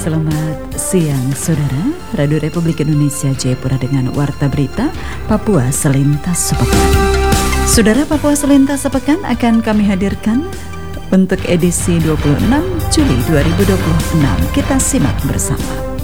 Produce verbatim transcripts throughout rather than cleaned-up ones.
Selamat siang saudara. Radio Republik Indonesia Jayapura dengan Warta Berita Papua Selintas Sepekan. Saudara, Papua Selintas Sepekan akan kami hadirkan untuk edisi dua puluh enam Juli dua ribu dua puluh enam. Kita simak bersama.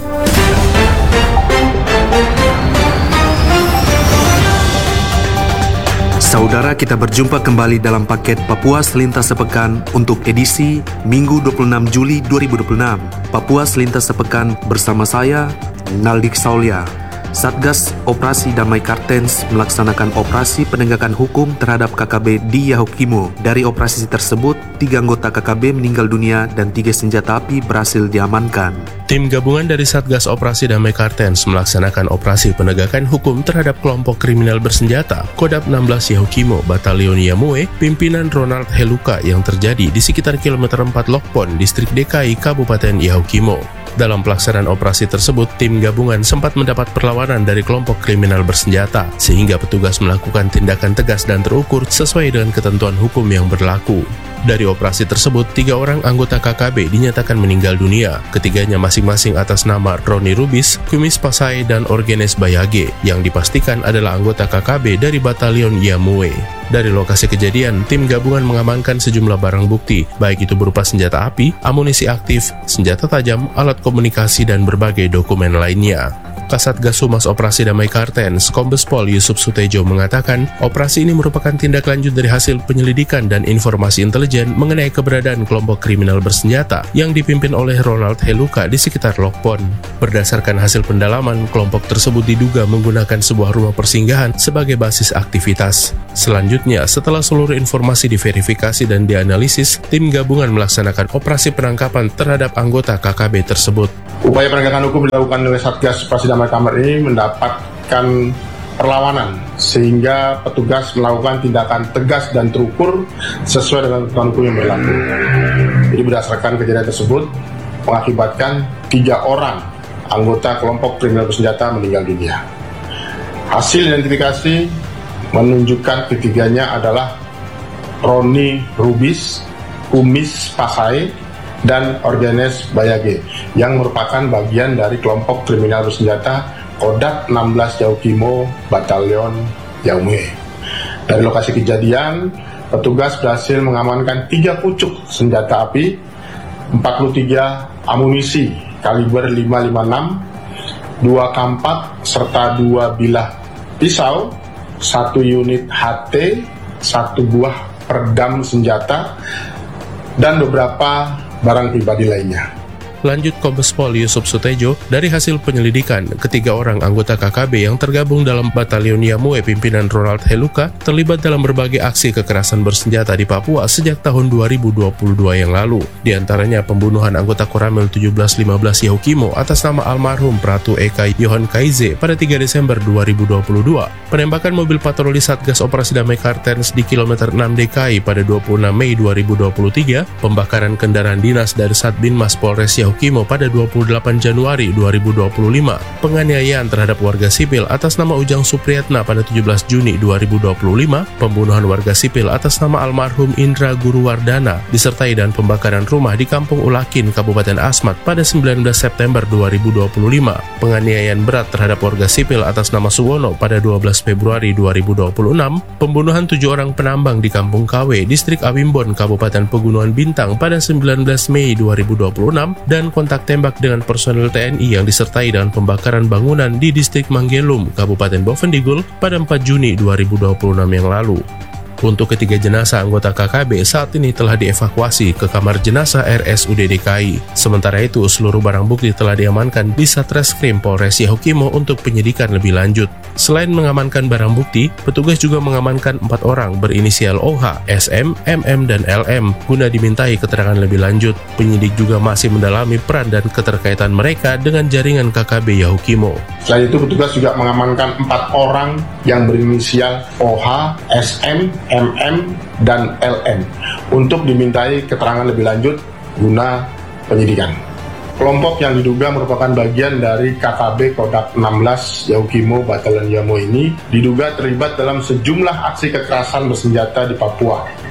Saudara, kita berjumpa kembali dalam paket Papua Selintas Sepekan untuk edisi Minggu dua puluh enam Juli dua ribu dua puluh enam. Papua Selintas Sepekan bersama saya, Naldik Saulia. Satgas Operasi Damai Kartens melaksanakan operasi penegakan hukum terhadap K K B di Yahukimo. Dari operasi tersebut, tiga anggota K K B meninggal dunia dan tiga senjata api berhasil diamankan. Tim gabungan dari Satgas Operasi Damai Kartens melaksanakan operasi penegakan hukum terhadap kelompok kriminal bersenjata Kodap enam belas Yahukimo, Batalion Yamue, pimpinan Ronald Heluka yang terjadi di sekitar kilometer empat Lokpon, Distrik D K I, Kabupaten Yahukimo. Dalam pelaksanaan operasi tersebut, tim gabungan sempat mendapat perlawanan dari kelompok kriminal bersenjata, sehingga petugas melakukan tindakan tegas dan terukur sesuai dengan ketentuan hukum yang berlaku. Dari operasi tersebut, tiga orang anggota K K B dinyatakan meninggal dunia. Ketiganya masing-masing atas nama Roni Rubis, Kumis Pasai, dan Orgenes Bayage, yang dipastikan adalah anggota K K B dari Batalion Yamue. Dari lokasi kejadian, tim gabungan mengamankan sejumlah barang bukti, baik itu berupa senjata api, amunisi aktif, senjata tajam, alat komunikasi, dan berbagai dokumen lainnya. Kasatgas Humas Operasi Damai Kartens, Kombes Pol Yusuf Sutejo mengatakan, operasi ini merupakan tindak lanjut dari hasil penyelidikan dan informasi intelijen mengenai keberadaan kelompok kriminal bersenjata yang dipimpin oleh Ronald Heluka di sekitar Lokpon. Berdasarkan hasil pendalaman, kelompok tersebut diduga menggunakan sebuah rumah persinggahan sebagai basis aktivitas. Selanjutnya, setelah seluruh informasi diverifikasi dan dianalisis, tim gabungan melaksanakan operasi penangkapan terhadap anggota K K B tersebut. Upaya penegakan hukum dilakukan oleh Satgas Operasi Damai Kamar ini mendapatkan perlawanan, sehingga petugas melakukan tindakan tegas dan terukur sesuai dengan ketentuan hukum yang berlaku. Jadi berdasarkan kejadian tersebut mengakibatkan tiga orang anggota kelompok kriminal bersenjata meninggal dunia. Hasil identifikasi menunjukkan ketiganya adalah Roni Rubis, Kumis Pasai, dan Orgenes Bayage yang merupakan bagian dari kelompok kriminal bersenjata Kodap enam belas Yahukimo, Batalion Yamue. Dari lokasi kejadian, petugas berhasil mengamankan tiga pucuk senjata api, empat puluh tiga amunisi kaliber lima lima enam, dua kampak serta dua bilah pisau, satu unit H T, satu buah peredam senjata, dan beberapa barang pribadi lainnya. Lanjut Kombes Pol Yusuf Sutejo, dari hasil penyelidikan, ketiga orang anggota K K B yang tergabung dalam Batalion Yamue pimpinan Ronald Heluka terlibat dalam berbagai aksi kekerasan bersenjata di Papua sejak tahun dua ribu dua puluh dua yang lalu. Di antaranya pembunuhan anggota Koramil tujuh belas lima belas Yahukimo atas nama almarhum Pratu Eka Yohan Kaize pada tiga Desember dua ribu dua puluh dua, penembakan mobil patroli Satgas Operasi Damai Kartens di kilometer enam D K I pada dua puluh enam Mei dua ribu dua puluh tiga, pembakaran kendaraan dinas dari Satbinmas Polres Yahukimo pada dua puluh delapan Januari dua ribu dua puluh lima, penganiayaan terhadap warga sipil atas nama Ujang Supriyatna pada tujuh belas Juni dua ribu dua puluh lima, pembunuhan warga sipil atas nama almarhum Indra Guruwardana, disertai dan pembakaran rumah di Kampung Ulakin, Kabupaten Asmat pada sembilan belas September dua ribu dua puluh lima, penganiayaan berat terhadap warga sipil atas nama Suwono pada dua belas Februari dua ribu dua puluh enam, pembunuhan tujuh orang penambang di Kampung Kawe, Distrik Awimbon, Kabupaten Pegunungan Bintang pada sembilan belas Mei dua ribu dua puluh enam, dan kontak tembak dengan personel T N I yang disertai dengan pembakaran bangunan di Distrik Manggelum, Kabupaten Bovendigul pada empat Juni dua ribu dua puluh enam yang lalu. Untuk ketiga jenazah anggota K K B saat ini telah dievakuasi ke kamar jenazah R S U D D K I. Sementara itu, seluruh barang bukti telah diamankan di Satreskrim Polres Yahukimo untuk penyidikan lebih lanjut. Selain mengamankan barang bukti, petugas juga mengamankan empat orang berinisial O H, S M, M M, dan L M guna dimintai keterangan lebih lanjut. Penyidik juga masih mendalami peran dan keterkaitan mereka dengan jaringan K K B Yahukimo. Selain itu, petugas juga mengamankan empat orang yang berinisial O H, S M, M M, dan L M untuk dimintai keterangan lebih lanjut guna penyidikan. Kelompok yang diduga merupakan bagian dari K K B Kodap enam belas Yahukimo Batalion Yamue ini diduga terlibat dalam sejumlah aksi kekerasan bersenjata di Papua.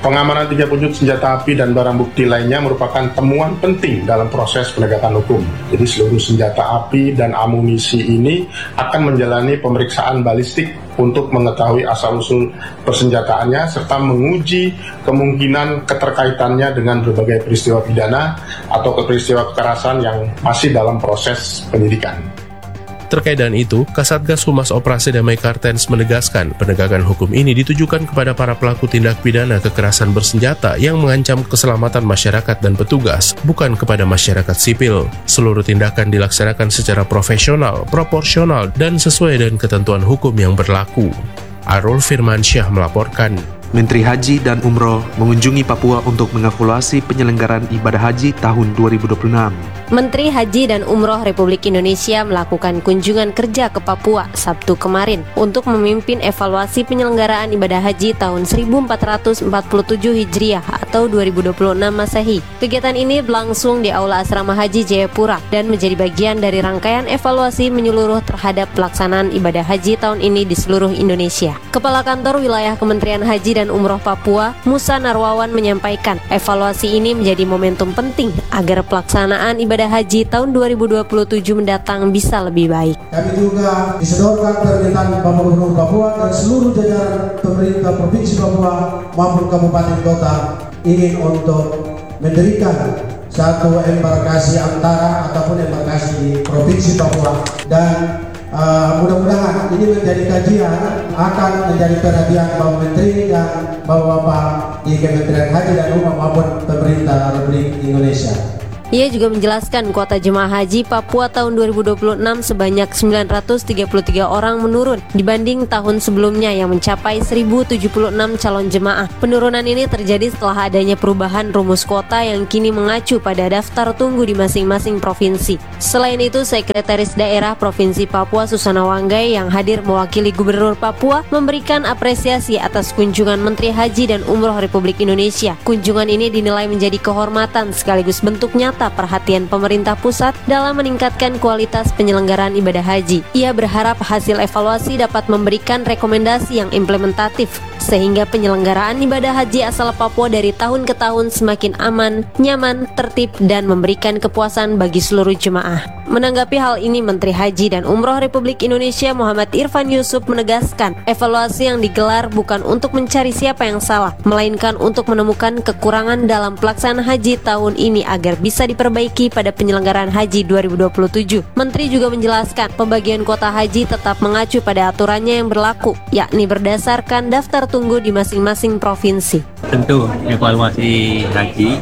Pengamanan tiga unit senjata api dan barang bukti lainnya merupakan temuan penting dalam proses penegakan hukum. Jadi seluruh senjata api dan amunisi ini akan menjalani pemeriksaan balistik untuk mengetahui asal-usul persenjataannya serta menguji kemungkinan keterkaitannya dengan berbagai peristiwa pidana atau peristiwa kekerasan yang masih dalam proses penyidikan. Terkait dengan itu, Kasatgas Humas Operasi Damai Kartens menegaskan penegakan hukum ini ditujukan kepada para pelaku tindak pidana kekerasan bersenjata yang mengancam keselamatan masyarakat dan petugas, bukan kepada masyarakat sipil. Seluruh tindakan dilaksanakan secara profesional, proporsional, dan sesuai dengan ketentuan hukum yang berlaku. Arul Firmansyah melaporkan. Menteri Haji dan Umroh mengunjungi Papua untuk mengevaluasi penyelenggaraan ibadah haji tahun dua ribu dua puluh enam. Menteri Haji dan Umroh Republik Indonesia melakukan kunjungan kerja ke Papua Sabtu kemarin untuk memimpin evaluasi penyelenggaraan ibadah haji tahun seribu empat ratus empat puluh tujuh Hijriah atau dua ribu dua puluh enam Masehi. Kegiatan ini berlangsung di Aula Asrama Haji Jayapura dan menjadi bagian dari rangkaian evaluasi menyeluruh terhadap pelaksanaan ibadah haji tahun ini di seluruh Indonesia. Kepala Kantor Wilayah Kementerian Haji dan dan Umroh Papua, Musa Narwawan menyampaikan, evaluasi ini menjadi momentum penting agar pelaksanaan ibadah haji tahun dua ribu dua puluh tujuh mendatang bisa lebih baik. Kami juga disodorkan permintaan Bapak Gubernur Papua dan seluruh jajaran pemerintah Provinsi Papua maupun kabupaten kota ingin untuk mendirikan satu embarkasi antara ataupun embarkasi di Provinsi Papua dan Uh, mudah-mudahan ini menjadi kajian akan menjadi perhatian Bapak Menteri dan Bapak-Bapak di Kementerian Haji dan Umroh maupun pemerintah Republik Indonesia. Ia juga menjelaskan kuota jemaah haji Papua tahun dua ribu dua puluh enam sebanyak sembilan ratus tiga puluh tiga orang menurun dibanding tahun sebelumnya yang mencapai seribu tujuh puluh enam calon jemaah. Penurunan ini terjadi setelah adanya perubahan rumus kuota yang kini mengacu pada daftar tunggu di masing-masing provinsi. Selain itu, Sekretaris Daerah Provinsi Papua Susana Wanggai yang hadir mewakili Gubernur Papua memberikan apresiasi atas kunjungan Menteri Haji dan Umroh Republik Indonesia. Kunjungan ini dinilai menjadi kehormatan sekaligus bentuk nyata perhatian pemerintah pusat dalam meningkatkan kualitas penyelenggaraan ibadah haji. Ia berharap hasil evaluasi dapat memberikan rekomendasi yang implementatif sehingga penyelenggaraan ibadah haji asal Papua dari tahun ke tahun semakin aman, nyaman, tertib, dan memberikan kepuasan bagi seluruh jemaah. Menanggapi hal ini, Menteri Haji dan Umroh Republik Indonesia Muhammad Irfan Yusuf menegaskan, evaluasi yang digelar bukan untuk mencari siapa yang salah, melainkan untuk menemukan kekurangan dalam pelaksanaan haji tahun ini agar bisa diperbaiki pada penyelenggaraan haji dua ribu dua puluh tujuh. Menteri juga menjelaskan, pembagian kuota haji tetap mengacu pada aturannya yang berlaku, yakni berdasarkan daftar tunggu di masing-masing provinsi. Tentu evaluasi haji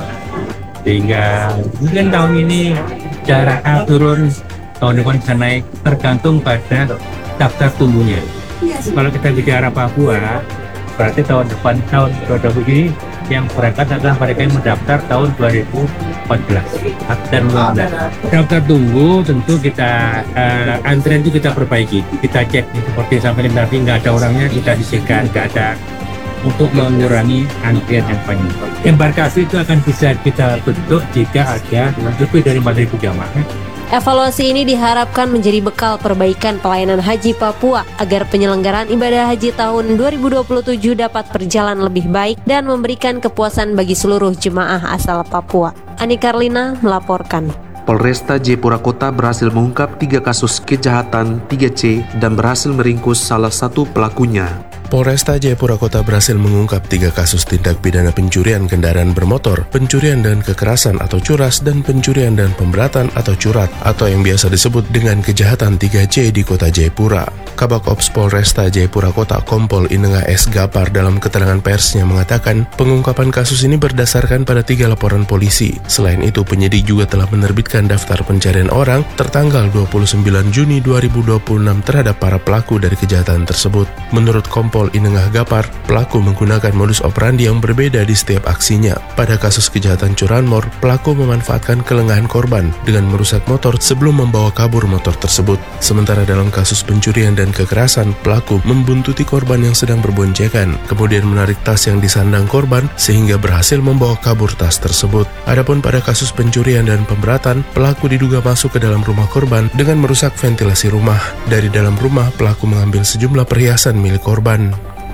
sehingga mungkin tahun ini jaraknya turun, tahun depan bisa naik, tergantung pada daftar tunggunya. Kalau kita bicara Papua, berarti tahun depan tahun dua ribu dua puluh ini yang berangkat adalah mereka yang mendaftar tahun dua ribu empat belas dan lima belas. Daftar tunggu tentu kita uh, antrian itu kita perbaiki, kita cek seperti sampai nanti nggak ada orangnya, kita disingkat, nggak ada, untuk mengurangi antrian yang panjang. Embarkasi itu akan bisa kita bentuk jika ada lebih dari empat ribu jamaah. Evaluasi ini diharapkan menjadi bekal perbaikan pelayanan haji Papua agar penyelenggaraan ibadah haji tahun dua ribu dua puluh tujuh dapat berjalan lebih baik dan memberikan kepuasan bagi seluruh jemaah asal Papua. Ani Karlina melaporkan. Polresta Jayapura Kota berhasil mengungkap tiga kasus kejahatan tiga C dan berhasil meringkus salah satu pelakunya. Polresta Jayapura Kota berhasil mengungkap tiga kasus tindak pidana pencurian kendaraan bermotor, pencurian dan kekerasan atau curas, dan pencurian dan pemberatan atau curat, atau yang biasa disebut dengan kejahatan tiga C di Kota Jayapura. Kabak Ops Polresta Jayapura Kota Kompol Inengah S. Gapar dalam keterangan persnya mengatakan pengungkapan kasus ini berdasarkan pada tiga laporan polisi. Selain itu, penyidik juga telah menerbitkan daftar pencarian orang tertanggal dua puluh sembilan Juni dua ribu dua puluh enam terhadap para pelaku dari kejahatan tersebut. Menurut Kompol Inengah Gapar, pelaku menggunakan modus operandi yang berbeda di setiap aksinya. Pada kasus kejahatan curanmor, pelaku memanfaatkan kelengahan korban dengan merusak motor sebelum membawa kabur motor tersebut. Sementara dalam kasus pencurian dan kekerasan, pelaku membuntuti korban yang sedang berboncekan, kemudian menarik tas yang disandang korban sehingga berhasil membawa kabur tas tersebut. Adapun pada kasus pencurian dan pemberatan, pelaku diduga masuk ke dalam rumah korban dengan merusak ventilasi rumah. Dari dalam rumah, pelaku mengambil sejumlah perhiasan milik korban.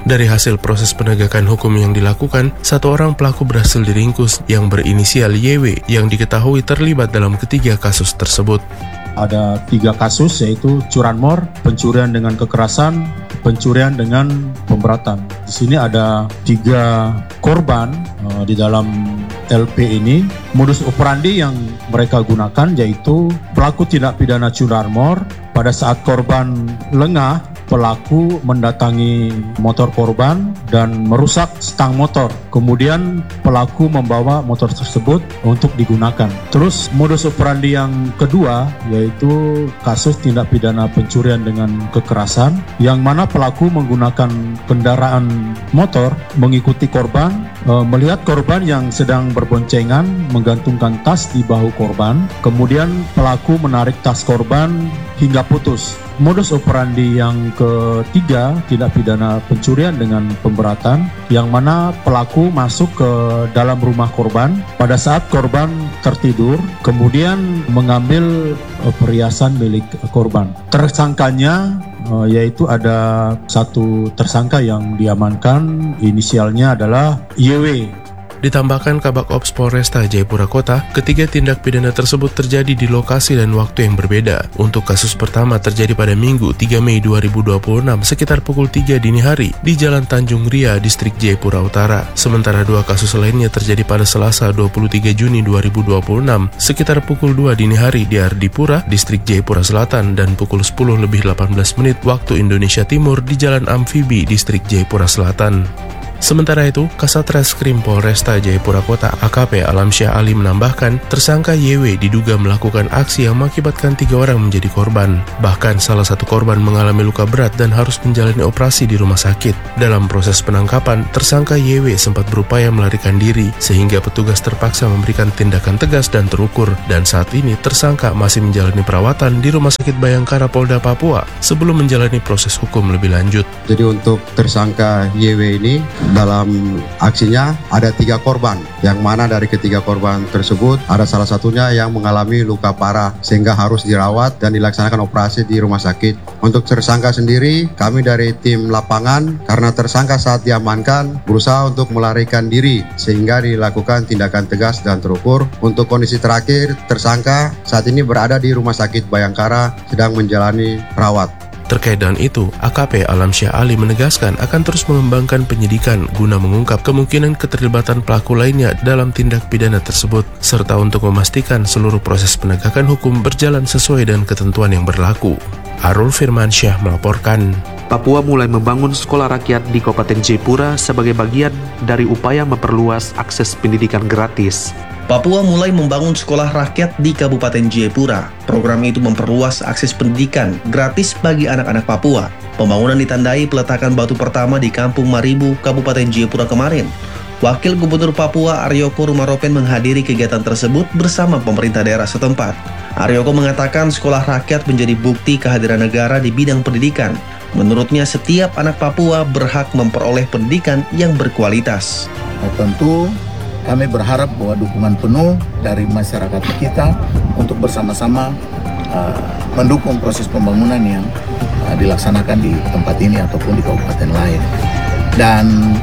Dari hasil proses penegakan hukum yang dilakukan, satu orang pelaku berhasil diringkus yang berinisial Y W yang diketahui terlibat dalam ketiga kasus tersebut. Ada tiga kasus, yaitu curanmor, pencurian dengan kekerasan, pencurian dengan pemberatan. Di sini ada tiga korban uh, di dalam L P ini. Modus operandi yang mereka gunakan yaitu pelaku tindak pidana curanmor. Pada saat korban lengah, pelaku mendatangi motor korban dan merusak stang motor. Kemudian pelaku membawa motor tersebut untuk digunakan. Terus modus operandi yang kedua yaitu kasus tindak pidana pencurian dengan kekerasan, yang mana pelaku menggunakan kendaraan motor mengikuti korban, e, melihat korban yang sedang berboncengan menggantungkan tas di bahu korban. Kemudian pelaku menarik tas korban hingga putus. Modus operandi yang ketiga, tindak pidana pencurian dengan pemberatan, yang mana pelaku masuk ke dalam rumah korban pada saat korban tertidur, kemudian mengambil perhiasan milik korban. Tersangkanya yaitu ada satu tersangka yang diamankan, inisialnya adalah Y W. Ditambahkan Kabak Ops Polresta Jayapura Kota, ketiga tindak pidana tersebut terjadi di lokasi dan waktu yang berbeda. Untuk kasus pertama terjadi pada Minggu tiga Mei dua ribu dua puluh enam sekitar pukul tiga dini hari di Jalan Tanjung Ria, Distrik Jayapura Utara. Sementara dua kasus lainnya terjadi pada Selasa dua puluh tiga Juni dua ribu dua puluh enam sekitar pukul dua dini hari di Ardipura, Distrik Jayapura Selatan, dan pukul sepuluh lebih delapan belas menit waktu Indonesia Timur di Jalan Amfibi, Distrik Jayapura Selatan. Sementara itu, Kasat Reskrim Polresta Jayapura Kota A K P Alamsyah Ali menambahkan, tersangka Y W diduga melakukan aksi yang mengakibatkan tiga orang menjadi korban. Bahkan salah satu korban mengalami luka berat dan harus menjalani operasi di rumah sakit. Dalam proses penangkapan, tersangka Y W sempat berupaya melarikan diri sehingga petugas terpaksa memberikan tindakan tegas dan terukur, dan saat ini tersangka masih menjalani perawatan di Rumah Sakit Bayangkara Polda Papua sebelum menjalani proses hukum lebih lanjut. Jadi untuk tersangka Y W ini, dalam aksinya ada tiga korban, yang mana dari ketiga korban tersebut ada salah satunya yang mengalami luka parah sehingga harus dirawat dan dilaksanakan operasi di rumah sakit. Untuk tersangka sendiri, kami dari tim lapangan, karena tersangka saat diamankan berusaha untuk melarikan diri sehingga dilakukan tindakan tegas dan terukur. Untuk kondisi terakhir, tersangka saat ini berada di Rumah Sakit Bayangkara sedang menjalani rawat. Terkait dengan itu, A K P Alamsyah Ali menegaskan akan terus mengembangkan penyidikan guna mengungkap kemungkinan keterlibatan pelaku lainnya dalam tindak pidana tersebut, serta untuk memastikan seluruh proses penegakan hukum berjalan sesuai dengan ketentuan yang berlaku. Arul Firmansyah melaporkan. Papua mulai membangun sekolah rakyat di Kabupaten Jayapura sebagai bagian dari upaya memperluas akses pendidikan gratis. Papua mulai membangun sekolah rakyat di Kabupaten Jayapura. Program itu memperluas akses pendidikan gratis bagi anak-anak Papua. Pembangunan ditandai peletakan batu pertama di Kampung Maribu, Kabupaten Jayapura kemarin. Wakil Gubernur Papua Aryoko Rumaropen menghadiri kegiatan tersebut bersama pemerintah daerah setempat. Aryoko mengatakan sekolah rakyat menjadi bukti kehadiran negara di bidang pendidikan. Menurutnya setiap anak Papua berhak memperoleh pendidikan yang berkualitas. Nah, tentu kami berharap bahwa dukungan penuh dari masyarakat kita untuk bersama-sama uh, mendukung proses pembangunan yang uh, dilaksanakan di tempat ini ataupun di kabupaten lain. Dan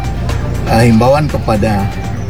uh, himbauan kepada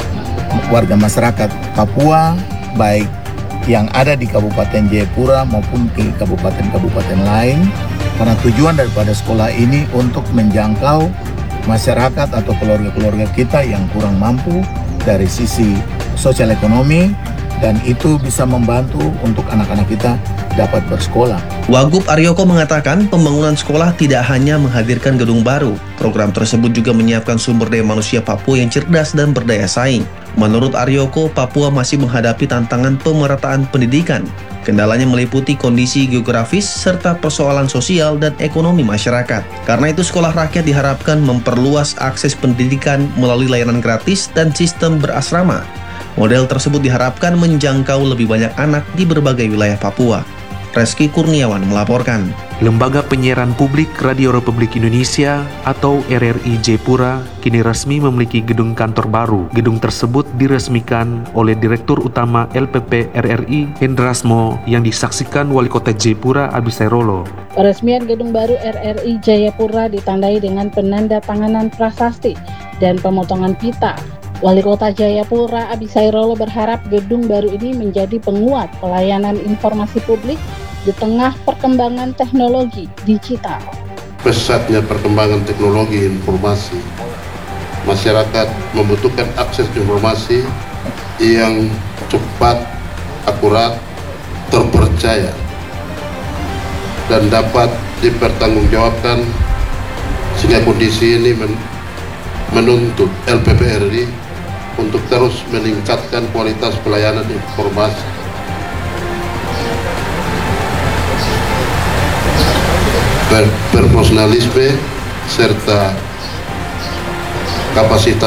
warga masyarakat Papua, baik yang ada di Kabupaten Jayapura maupun di kabupaten-kabupaten lain, karena tujuan daripada sekolah ini untuk menjangkau masyarakat atau keluarga-keluarga kita yang kurang mampu dari sisi sosial ekonomi, dan itu bisa membantu untuk anak-anak kita dapat bersekolah. Wagub Aryoko mengatakan pembangunan sekolah tidak hanya menghadirkan gedung baru. Program tersebut juga menyiapkan sumber daya manusia Papua yang cerdas dan berdaya saing. Menurut Aryoko, Papua masih menghadapi tantangan pemerataan pendidikan. Kendalanya meliputi kondisi geografis serta persoalan sosial dan ekonomi masyarakat. Karena itu sekolah rakyat diharapkan memperluas akses pendidikan melalui layanan gratis dan sistem berasrama. Model tersebut diharapkan menjangkau lebih banyak anak di berbagai wilayah Papua. Reski Kurniawan melaporkan. Lembaga Penyiaran Publik Radio Republik Indonesia atau R R I Jayapura kini resmi memiliki gedung kantor baru. Gedung tersebut diresmikan oleh Direktur Utama L P P R R I Hendrasmo yang disaksikan Wali Kota Jayapura Abisai Rolo. Peresmian gedung baru R R I Jayapura ditandai dengan penandatanganan prasasti dan pemotongan pita. Wali Kota Jayapura Abisai Rolo berharap gedung baru ini menjadi penguat pelayanan informasi publik di tengah perkembangan teknologi digital. Pesatnya perkembangan teknologi informasi, masyarakat membutuhkan akses informasi yang cepat, akurat, terpercaya, dan dapat dipertanggungjawabkan, sehingga kondisi ini menuntut L P P R R I untuk terus meningkatkan kualitas pelayanan informasi. Berprofesionalisme serta kapasitas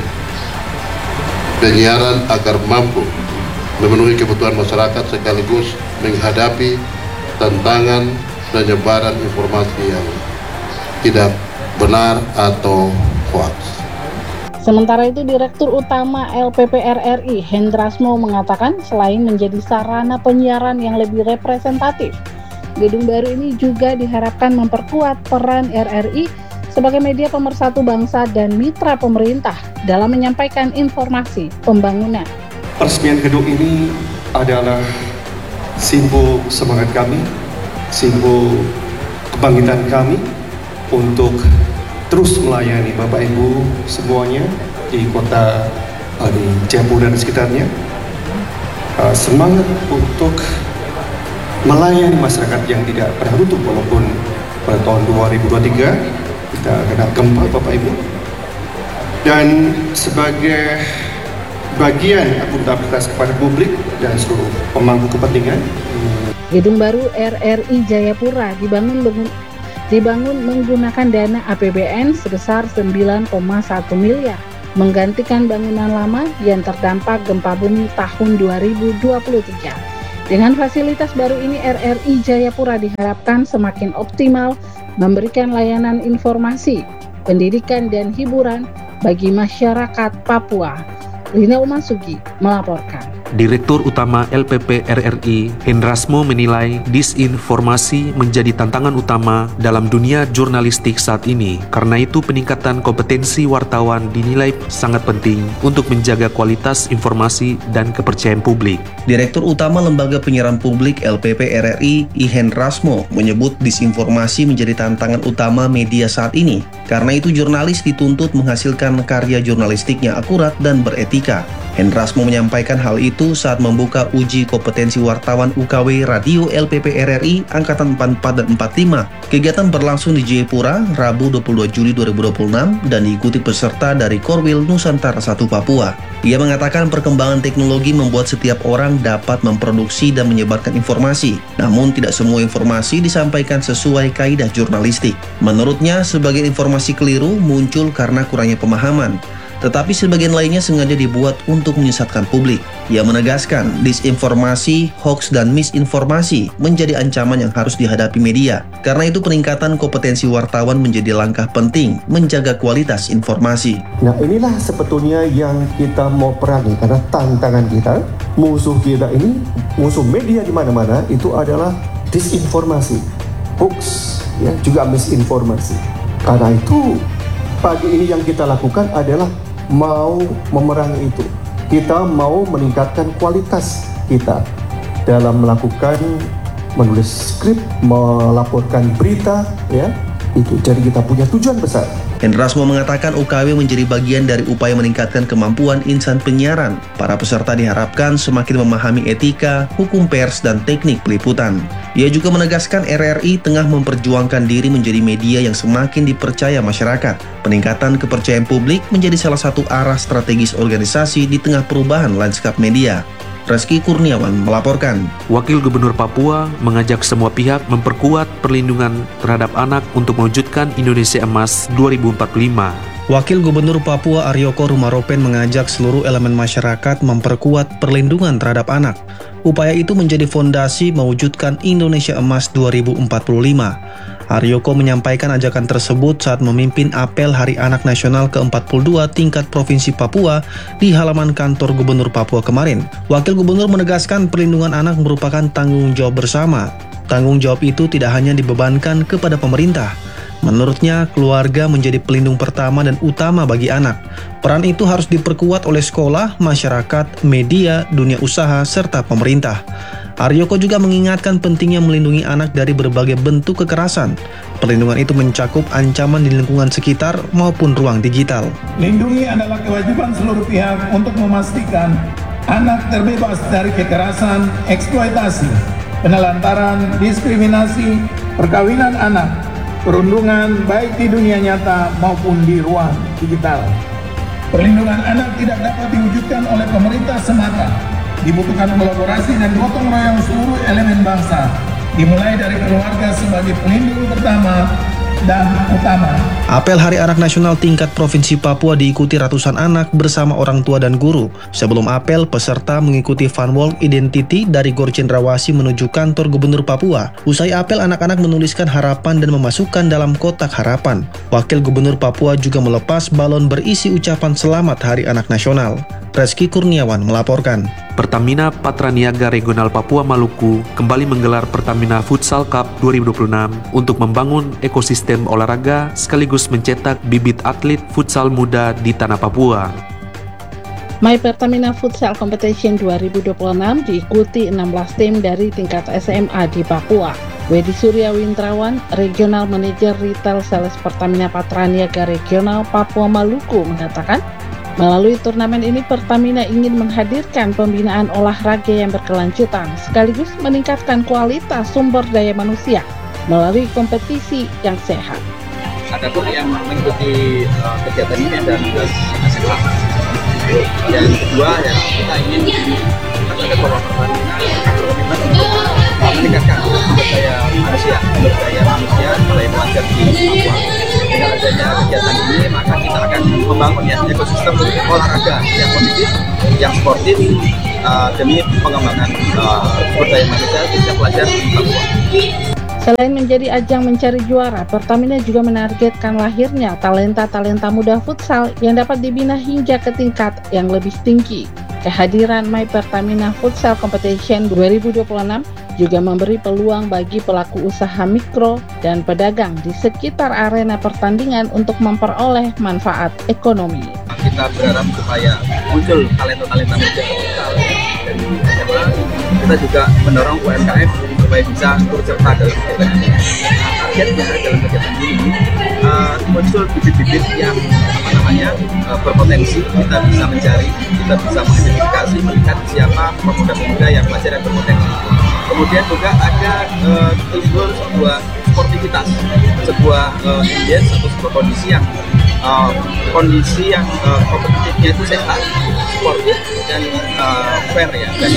penyiaran agar mampu memenuhi kebutuhan masyarakat sekaligus menghadapi tantangan penyebaran informasi yang tidak benar atau hoax. Sementara itu, Direktur Utama L P P R R I Hendrasmo mengatakan selain menjadi sarana penyiaran yang lebih representatif, gedung baru ini juga diharapkan memperkuat peran R R I sebagai media pemersatu bangsa dan mitra pemerintah dalam menyampaikan informasi pembangunan. Peresmian gedung ini adalah simbol semangat kami, simbol kebangkitan kami untuk terus melayani Bapak Ibu semuanya di kota uh, di Jayapura dan sekitarnya. Uh, semangat untuk melayani masyarakat yang tidak pernah tutup, walaupun pada tahun dua ribu dua puluh tiga kita kena gempa Bapak Ibu. Dan sebagai bagian akuntabilitas kepada publik dan seluruh pemangku kepentingan, gedung baru R R I Jayapura dibangun dibangun menggunakan dana A P B N sebesar sembilan koma satu miliar, menggantikan bangunan lama yang terdampak gempa bumi tahun dua ribu dua puluh tiga. Dengan fasilitas baru ini, R R I Jayapura diharapkan semakin optimal memberikan layanan informasi, pendidikan, dan hiburan bagi masyarakat Papua. Lina Umasugi melaporkan. Direktur Utama L P P R R I Hendrasmo menilai disinformasi menjadi tantangan utama dalam dunia jurnalistik saat ini. Karena itu peningkatan kompetensi wartawan dinilai sangat penting untuk menjaga kualitas informasi dan kepercayaan publik. Direktur Utama Lembaga Penyiaran Publik L P P R R I I Hendrasmo menyebut disinformasi menjadi tantangan utama media saat ini. Karena itu jurnalis dituntut menghasilkan karya jurnalistiknya akurat dan beretika. Hendrasmo menyampaikan hal itu saat membuka uji kompetensi wartawan U K W Radio L P P R R I Angkatan empat puluh empat dan empat puluh lima. Kegiatan berlangsung di Jayapura, Rabu dua puluh dua Juli dua ribu dua puluh enam dan diikuti peserta dari Korwil Nusantara satu Papua. Ia mengatakan perkembangan teknologi membuat setiap orang dapat memproduksi dan menyebarkan informasi. Namun tidak semua informasi disampaikan sesuai kaidah jurnalistik. Menurutnya, sebagian informasi keliru muncul karena kurangnya pemahaman. Tetapi sebagian lainnya sengaja dibuat untuk menyesatkan publik. Ia menegaskan disinformasi, hoax, dan misinformasi menjadi ancaman yang harus dihadapi media. Karena itu peningkatan kompetensi wartawan menjadi langkah penting menjaga kualitas informasi. Nah, inilah sebetulnya yang kita mau perangi, karena tantangan kita, musuh kita ini, musuh media di mana-mana itu adalah disinformasi, hoax, ya, juga misinformasi. Karena itu pagi ini yang kita lakukan adalah mau memerangi itu. Kita mau meningkatkan kualitas kita dalam melakukan menulis skrip, melaporkan berita, ya. Itu jadi kita punya tujuan besar. Hendrasmo mengatakan U K W menjadi bagian dari upaya meningkatkan kemampuan insan penyiaran. Para peserta diharapkan semakin memahami etika, hukum pers, dan teknik peliputan. Ia juga menegaskan R R I tengah memperjuangkan diri menjadi media yang semakin dipercaya masyarakat. Peningkatan kepercayaan publik menjadi salah satu arah strategis organisasi di tengah perubahan lanskap media. Reski Kurniawan melaporkan. Wakil Gubernur Papua mengajak semua pihak memperkuat perlindungan terhadap anak untuk mewujudkan Indonesia Emas dua ribu empat puluh lima. Wakil Gubernur Papua Aryoko Rumaropen mengajak seluruh elemen masyarakat memperkuat perlindungan terhadap anak Upaya itu menjadi fondasi mewujudkan Indonesia Emas dua ribu empat puluh lima. Haryoko menyampaikan ajakan tersebut saat memimpin apel Hari Anak Nasional ke empat puluh dua tingkat Provinsi Papua di halaman kantor Gubernur Papua kemarin. Wakil Gubernur menegaskan perlindungan anak merupakan tanggung jawab bersama. Tanggung jawab itu tidak hanya dibebankan kepada pemerintah. Menurutnya, keluarga menjadi pelindung pertama dan utama bagi anak. Peran itu harus diperkuat oleh sekolah, masyarakat, media, dunia usaha, serta pemerintah. Haryoko juga mengingatkan pentingnya melindungi anak dari berbagai bentuk kekerasan. Perlindungan itu mencakup ancaman di lingkungan sekitar maupun ruang digital. Lindungi adalah kewajiban seluruh pihak untuk memastikan anak terbebas dari kekerasan, eksploitasi, penelantaran, diskriminasi, perkawinan anak, perundungan baik di dunia nyata maupun di ruang digital. Perlindungan anak tidak dapat diwujudkan oleh pemerintah semata. Dibutuhkan kolaborasi dan gotong royong seluruh elemen bangsa, dimulai dari keluarga sebagai pelindung pertama dan utama. Apel Hari Anak Nasional tingkat Provinsi Papua diikuti ratusan anak bersama orang tua dan guru. Sebelum apel, peserta mengikuti Fun Walk Identity dari Gor Cendrawasih menuju kantor Gubernur Papua. Usai apel, anak-anak menuliskan harapan dan memasukkan dalam kotak harapan. Wakil Gubernur Papua juga melepas balon berisi ucapan selamat Hari Anak Nasional. Reski Kurniawan melaporkan. Pertamina Patraniaga Regional Papua Maluku kembali menggelar Pertamina Futsal Cup dua ribu dua puluh enam untuk membangun ekosistem olahraga sekaligus mencetak bibit atlet futsal muda di tanah Papua. My Pertamina Futsal Competition dua ribu dua puluh enam diikuti enam belas tim dari tingkat S M A di Papua. Wedi Surya Wintrawan, Regional Manager Retail Sales Pertamina Patraniaga Regional Papua Maluku mengatakan, melalui turnamen ini Pertamina ingin menghadirkan pembinaan olahraga yang berkelanjutan sekaligus meningkatkan kualitas sumber daya manusia melalui kompetisi yang sehat. Adapun yang mengikuti uh, kegiatan ini ada enam belas S M A. Yang kedua ya kita ingin meningkatkan bahwa Pertamina berkomitmen untuk meningkatkan sumber daya manusia, sumber daya manusia, daya pelajar di Papua. Dengan adanya kegiatan ini maka kita akan membangun ya ekosistem olahraga yang positif, yang sportif uh, demi pengembangan uh, sumber daya manusia setiap pelajar di Papua. Selain menjadi ajang mencari juara, Pertamina juga menargetkan lahirnya talenta-talenta muda futsal yang dapat dibina hingga ke tingkat yang lebih tinggi. Kehadiran My Pertamina Futsal Competition dua ribu dua puluh enam juga memberi peluang bagi pelaku usaha mikro dan pedagang di sekitar arena pertandingan untuk memperoleh manfaat ekonomi. Kita berharap supaya muncul talenta-talenta muda futsal dari S M A. Kita juga mendorong U M K M supaya bisa turut serta dalam kegiatan ini. Targetnya dalam kegiatan ini uh, muncul bibit-bibit yang apa namanya uh, berpotensi. Kita bisa mencari, kita bisa mengidentifikasi, melihat siapa pemuda-pemuda yang masih ada berpotensi. Kemudian juga ada uh, timbul sebuah sportivitas, sebuah uh, ambience atau sebuah kondisi yang uh, kondisi yang uh, kompetitifnya itu sehat, sportif dan uh, fair ya. Dan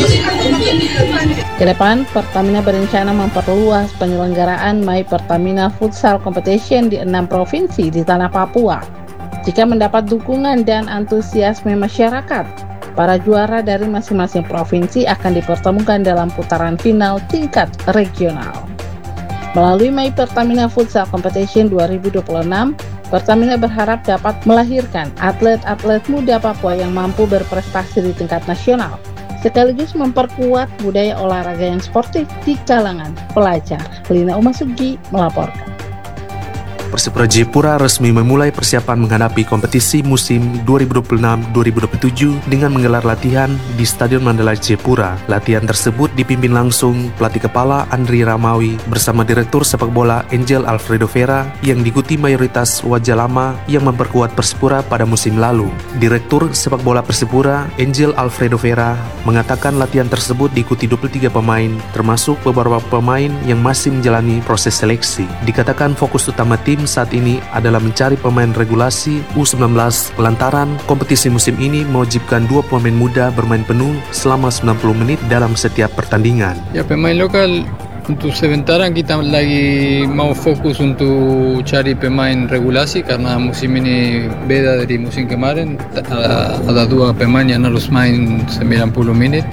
Kedepan, Pertamina berencana memperluas penyelenggaraan My Pertamina Futsal Competition di enam provinsi di tanah Papua. Jika mendapat dukungan dan antusiasme masyarakat, para juara dari masing-masing provinsi akan dipertemukan dalam putaran final tingkat regional. Melalui My Pertamina Futsal Competition dua ribu dua puluh enam, Pertamina berharap dapat melahirkan atlet-atlet muda Papua yang mampu berprestasi di tingkat nasional, sekaligus memperkuat budaya olahraga yang sportif di kalangan pelajar. Lina Umasugi melaporkan. Persipura Jayapura resmi memulai persiapan menghadapi kompetisi musim dua ribu dua puluh enam dua ribu dua puluh tujuh dengan menggelar latihan di Stadion Mandala Jayapura. Latihan tersebut dipimpin langsung pelatih kepala Andri Ramawi bersama Direktur Sepak Bola Angel Alfredo Vera yang diikuti mayoritas wajah lama yang memperkuat Persipura pada musim lalu. Direktur Sepak Bola Persipura Angel Alfredo Vera mengatakan latihan tersebut diikuti dua puluh tiga pemain termasuk beberapa pemain yang masih menjalani proses seleksi. Dikatakan fokus utama tim saat ini adalah mencari pemain regulasi U sembilan belas lantaran kompetisi musim ini mewajibkan dua pemain muda bermain penuh selama sembilan puluh menit dalam setiap pertandingan. Ya, pemain lokal untuk sementara kita lagi mau fokus untuk cari pemain regulasi karena musim ini beda dari musim kemarin. Ada dua pemain yang harus main sembilan puluh menit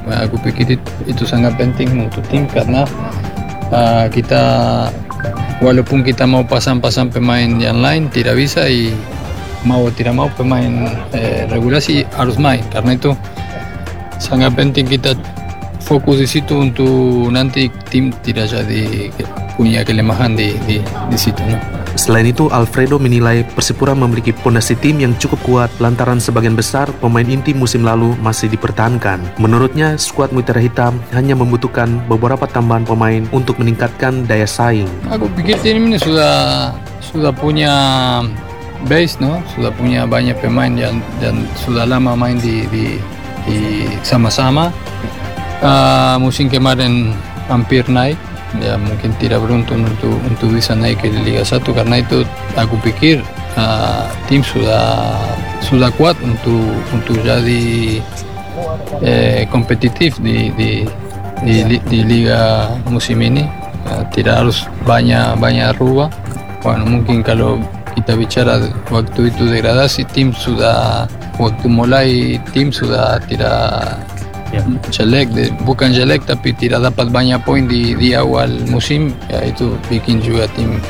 Nah, aku pikir itu, itu sangat penting untuk tim karena uh, kita walaupun kita mau pasang-pasang pemain yang lain tidak bisa, i, mau tidak mau pemain eh, regulasi harus main karena itu sangat penting kita fokus di situ untuk nanti tim tidak jadi punya kelemahan di di, di situ. No? Selain itu, Alfredo menilai Persipura memiliki pondasi tim yang cukup kuat lantaran sebagian besar pemain inti musim lalu masih dipertahankan. Menurutnya, skuad Mutiara Hitam hanya membutuhkan beberapa tambahan pemain untuk meningkatkan daya saing. Aku pikir tim ini sudah sudah punya base, no, sudah punya banyak pemain yang dan sudah lama main di di, di sama-sama. Uh, musim kemarin hampir naik. Ya mungkin tidak beruntung untuk untuk bisa naik ke Liga satu karena itu aku pikir uh, tim sudah sudah kuat untuk untuk jadi eh, kompetitif di di, di di Liga musim ini. Uh, tidak harus banyak banyak rubah. Bueno, mungkin kalau kita bicara waktu itu degradasi tim sudah waktu mulai tim sudah tidak ya. jelek, bukan jelek tapi tidak dapat banyak poin di, di awal musim, ya itu bikin juga tim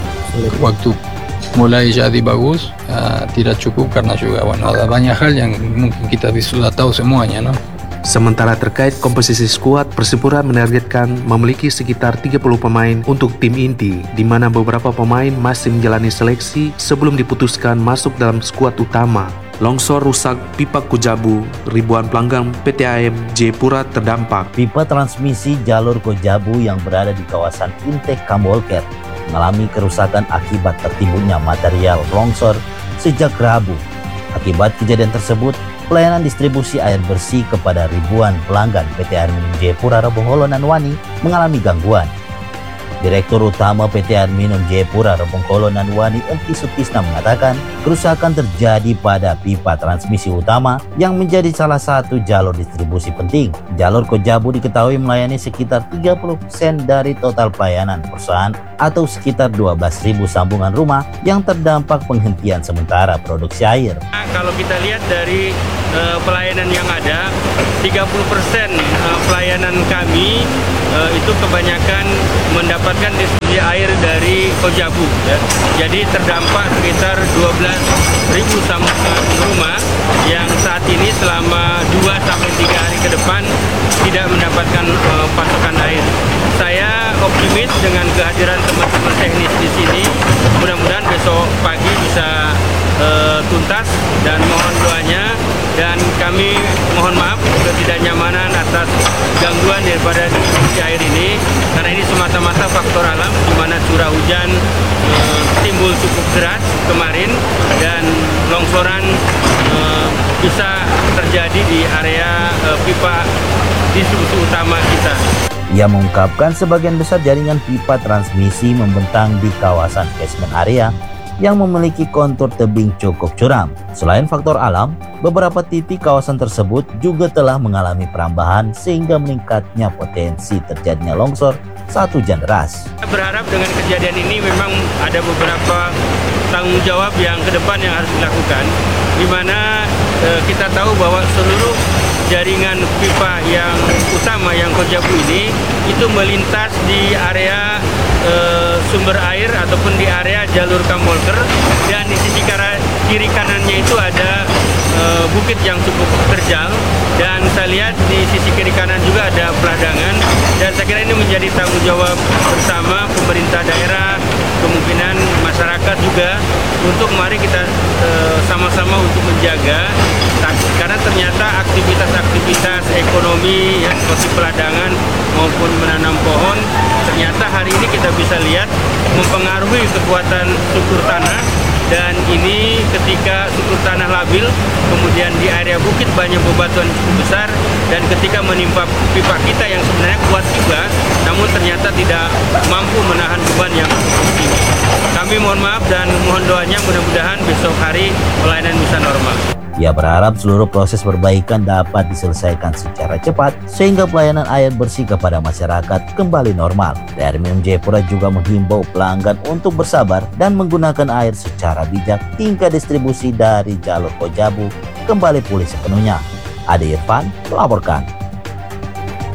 waktu mulai jadi bagus uh, tidak cukup karena juga bueno, ada banyak hal yang mungkin kita sudah tahu semuanya, no? Sementara terkait komposisi skuad, Persipura menargetkan memiliki sekitar tiga puluh pemain untuk tim inti, di mana beberapa pemain masih menjalani seleksi sebelum diputuskan masuk dalam skuad utama. Longsor rusak pipa Kojabu, ribuan pelanggan P T A M Jayapura terdampak. Pipa transmisi jalur Kojabu yang berada di kawasan Intek Kambolker mengalami kerusakan akibat tertimbunnya material longsor sejak Rabu. Akibat kejadian tersebut, pelayanan distribusi air bersih kepada ribuan pelanggan P T Air Minum Jayapura Rebongholo Nanwani mengalami gangguan. Direktur Utama P T Air Minum Jayapura Rebongholo Nanwani Enti Sutisna mengatakan kerusakan terjadi pada pipa transmisi utama yang menjadi salah satu jalur distribusi penting. Jalur Kojabu diketahui melayani sekitar tiga puluh persen dari total pelayanan perusahaan atau sekitar dua belas ribu sambungan rumah yang terdampak penghentian sementara produksi air. Nah, kalau kita lihat dari uh, pelayanan yang ada, tiga puluh persen uh, pelayanan kami uh, itu kebanyakan mendapatkan distribusi air dari Kojabu, ya. Jadi terdampak sekitar dua belas ribu sambungan rumah yang saat ini selama dua sampai tiga hari ke depan tidak mendapatkan uh, pasokan air. Saya optimis dengan kehadiran teman-teman teknis di sini. Mudah-mudahan besok pagi bisa uh, tuntas dan mohon doanya. Dan kami mohon maaf ketidaknyamanan atas gangguan daripada distribusi air ini, karena ini semata-mata faktor alam di mana curah hujan e, timbul cukup deras kemarin dan longsoran e, bisa terjadi di area e, pipa distribusi utama kita. Ia mengungkapkan sebagian besar jaringan pipa transmisi membentang di kawasan catchment area yang memiliki kontur tebing cukup curam. Selain faktor alam, beberapa titik kawasan tersebut juga telah mengalami perambahan sehingga meningkatnya potensi terjadinya longsor saat hujan deras. Saya berharap dengan kejadian ini memang ada beberapa tanggung jawab yang ke depan yang harus dilakukan, di mana e, kita tahu bahwa seluruh jaringan pipa yang utama yang Kojabu ini itu melintas di area e, sumber air ataupun di area jalur Kambolker, dan di sisi kiri kanannya itu ada e, bukit yang cukup terjal, dan saya lihat di sisi kiri kanan juga ada peladangan, dan saya kira ini menjadi tanggung jawab bersama pemerintah daerah, kemungkinan masyarakat juga, untuk mari kita sama-sama e, untuk menjaga, karena ternyata aktivitas-aktivitas ekonomi ya, seperti peladangan maupun menanam pohon, ternyata hari ini kita bisa lihat mempengaruhi kekuatan struktur tanah. Dan ini ketika struktur tanah labil, kemudian di area bukit banyak bebatuan cukup besar, dan ketika menimpa pipa kita yang sebenarnya kuat juga, namun ternyata tidak mampu menahan beban yang tinggi. Kami mohon maaf dan mohon doanya mudah-mudahan besok hari pelayanan bisa normal. Ia berharap seluruh proses perbaikan dapat diselesaikan secara cepat sehingga pelayanan air bersih kepada masyarakat kembali normal. P T Air Minum Jayapura juga menghimbau pelanggan untuk bersabar dan menggunakan air secara bijak hingga distribusi dari jalur Kojabu kembali pulih sepenuhnya. Ade Irfan melaporkan.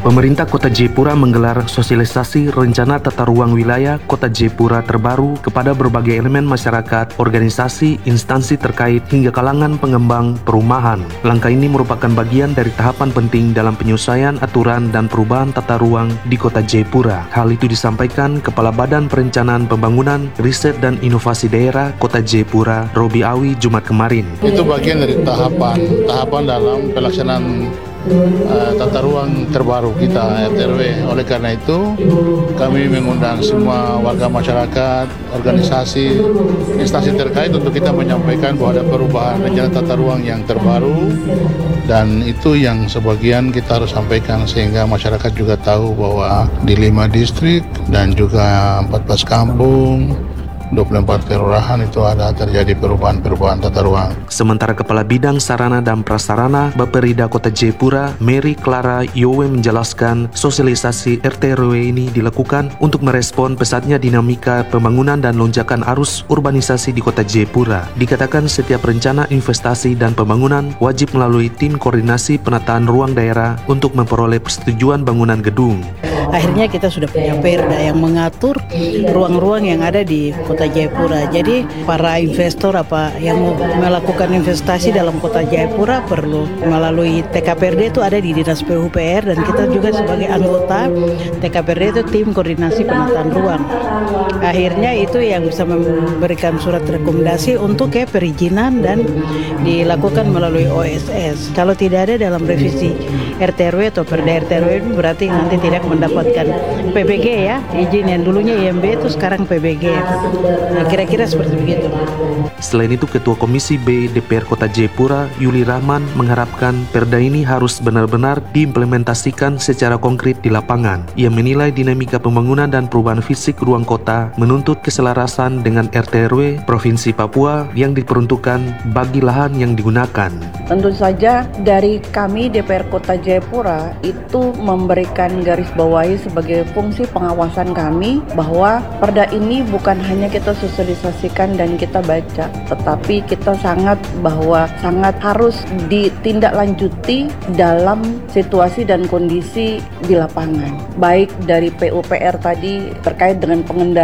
Pemerintah Kota Jayapura menggelar sosialisasi rencana tata ruang wilayah Kota Jayapura terbaru kepada berbagai elemen masyarakat, organisasi, instansi terkait hingga kalangan pengembang perumahan. Langkah ini merupakan bagian dari tahapan penting dalam penyelesaian aturan dan perubahan tata ruang di Kota Jayapura. Hal itu disampaikan Kepala Badan Perencanaan Pembangunan, Riset dan Inovasi Daerah Kota Jayapura, Robi Awi, Jumat kemarin. Itu bagian dari tahapan tahapan dalam pelaksanaan Uh, tata ruang terbaru kita R T R W. Oleh karena itu kami mengundang semua warga masyarakat, organisasi, instansi terkait untuk kita menyampaikan bahwa ada perubahan rencana tata ruang yang terbaru, dan itu yang sebagian kita harus sampaikan sehingga masyarakat juga tahu bahwa di lima distrik dan juga empat belas kampung, dua puluh empat kelurahan itu ada terjadi perubahan-perubahan tata ruang. Sementara Kepala Bidang Sarana dan Prasarana Bapperida Kota Jayapura, Mary Clara Yowe menjelaskan sosialisasi R T R W ini dilakukan untuk merespon pesatnya dinamika pembangunan dan lonjakan arus urbanisasi di Kota Jayapura. Dikatakan setiap rencana investasi dan pembangunan wajib melalui tim koordinasi penataan ruang daerah untuk memperoleh persetujuan bangunan gedung. Akhirnya kita sudah punya perda yang mengatur ruang-ruang yang ada di Kota Jayapura. Jadi para investor apa yang mau melakukan investasi dalam Kota Jayapura perlu melalui T K P R D itu ada di Dinas P U P R, dan kita juga sebagai anggota T K P R D itu tim koordinasi penataan ruang. Akhirnya itu yang bisa memberikan surat rekomendasi untuk ke perizinan dan dilakukan melalui O S S. Kalau tidak ada dalam revisi R T R W atau Perda R T R W itu berarti nanti tidak mendapatkan P B G ya, izin yang dulunya I M B itu sekarang P B G. Nah, kira-kira seperti begitu. Selain itu, Ketua Komisi B D P R Kota Jayapura, Yuli Rahman, mengharapkan perda ini harus benar-benar diimplementasikan secara konkret di lapangan. Ia menilai dinamika pembangunan dan perubahan fisik ruang kota menuntut keselarasan dengan R T R W Provinsi Papua yang diperuntukkan bagi lahan yang digunakan. Tentu saja dari kami D P R Kota Jayapura itu memberikan garis bawahi sebagai fungsi pengawasan kami bahwa perda ini bukan hanya kita sosialisasikan dan kita baca, tetapi kita sangat bahwa sangat harus ditindaklanjuti dalam situasi dan kondisi di lapangan, baik dari P U P R tadi terkait dengan pengendalian